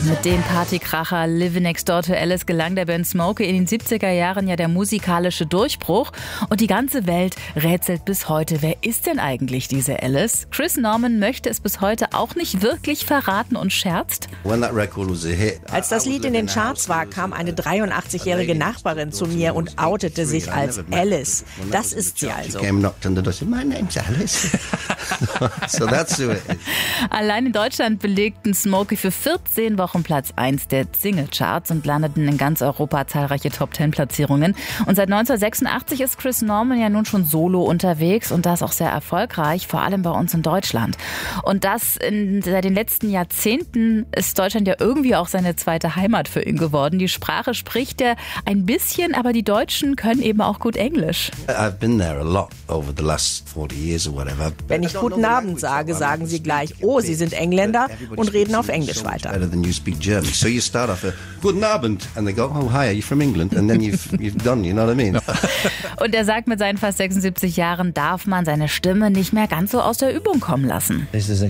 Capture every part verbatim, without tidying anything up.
Mit dem Partykracher Living Next Door to Alice gelang der Band Smokey in den siebziger Jahren ja der musikalische Durchbruch. Und die ganze Welt rätselt bis heute, wer ist denn eigentlich diese Alice? Chris Norman möchte es bis heute auch nicht wirklich verraten und scherzt. Als das Lied in den Charts war, kam eine dreiundachtzigjährige Nachbarin zu mir und outete sich als Alice. Das ist sie also. Allein in Deutschland belegten Smokey für vierzehn Wochen Platz eins der Singlecharts und landeten in ganz Europa zahlreiche Top-Ten-Platzierungen. Und seit neunzehnhundertsechsundachtzig ist Chris Norman ja nun schon solo unterwegs und das auch sehr erfolgreich, vor allem bei uns in Deutschland. Und das in, seit den letzten Jahrzehnten ist Deutschland ja irgendwie auch seine zweite Heimat für ihn geworden. Die Sprache spricht er ein bisschen, aber die Deutschen können eben auch gut Englisch. Wenn ich guten Abend sage, sagen sie gleich, oh, sie sind Engländer und reden auf Englisch weiter. Guten Abend. And they go, oh, hi, are you from England? And then you've, you've done, you know what I mean? Und er sagt, mit seinen fast sechsundsiebzig Jahren darf man seine Stimme nicht mehr ganz so aus der Übung kommen lassen.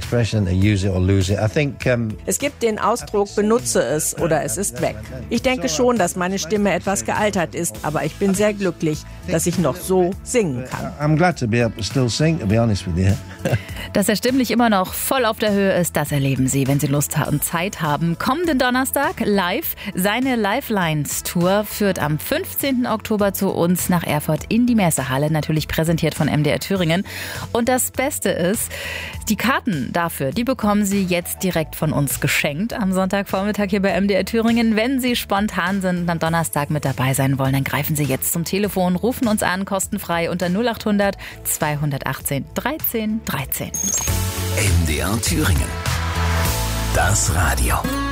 Es gibt den Ausdruck, benutze es oder es ist weg. Ich denke schon, dass meine Stimme etwas gealtert ist, aber ich bin sehr glücklich, dass ich noch so singen kann. I'm glad to be able to still sing, to be honest with you. Dass er stimmlich immer noch voll auf der Höhe ist, das erleben Sie, wenn Sie Lust und Zeit haben. Kommenden Donnerstag live. Seine Lifelines-Tour führt am fünfzehnten Oktober zu uns nach Erfurt in die Messehalle, natürlich präsentiert von M D R Thüringen. Und das Beste ist, die Karten dafür, die bekommen Sie jetzt direkt von uns geschenkt am Sonntagvormittag hier bei M D R Thüringen. Wenn Sie spontan sind und am Donnerstag mit dabei sein wollen, dann greifen Sie jetzt zum Telefon, rufen uns an, kostenfrei unter null acht hundert zweihundertachtzehn dreizehn dreizehn. M D R Thüringen. Das Radio.